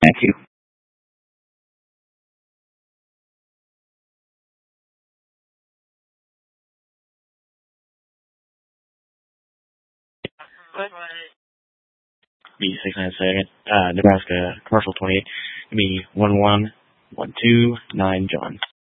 Thank you. B697, Nebraska, commercial 28, me 11129 John.